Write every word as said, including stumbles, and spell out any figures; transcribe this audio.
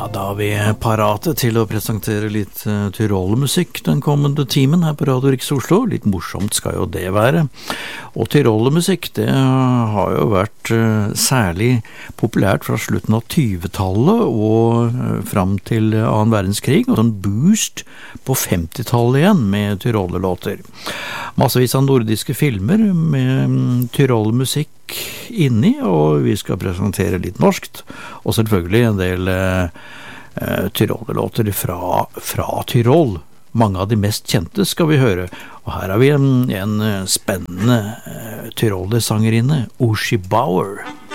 Da er vi parate til å presentere litt uh, Tyrol-musikk den kommende timen her på Radio Riks Oslo. Litt morsomt skal jo det være. Og Tyrol-musikk, det uh, har jo vært uh, særlig populært fra slutten av tjuetallet og uh, fram til uh, annen verdenskrig, og en boost på femtitallet igjen med Tyrol-låter. Massevis av nordiske filmer med um, Tyrol-musikk inni, og vi skal presentere litt norskt, og selvfølgelig en del uh, uh, Tyrol-låter fra, fra Tyrol. Mange av de mest kjente skal vi høre, og her har vi en, en spennende uh, Tyrol-sangerinne, Uschi Bauer.